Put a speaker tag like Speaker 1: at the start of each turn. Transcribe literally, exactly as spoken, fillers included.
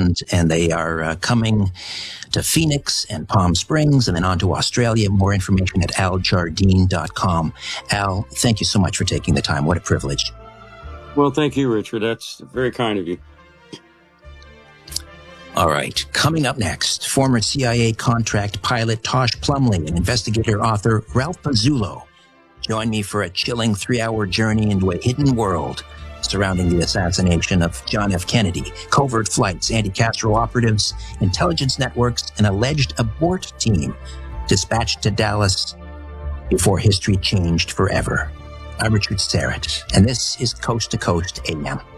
Speaker 1: Scotland, and they are uh, coming to Phoenix and Palm Springs and then on to Australia. More information at al jardine dot com. Al, thank you so much for taking the time. What a privilege.
Speaker 2: Well, thank you, Richard. That's very kind of you.
Speaker 1: All right. Coming up next, former C I A contract pilot Tosh Plumley and investigator author Ralph Mazzullo join me for a chilling three-hour journey into a hidden world surrounding the assassination of John F. Kennedy, covert flights, anti-Castro operatives, intelligence networks, an alleged abort team dispatched to Dallas before history changed forever. I'm Richard Syrett, and this is Coast to Coast A M.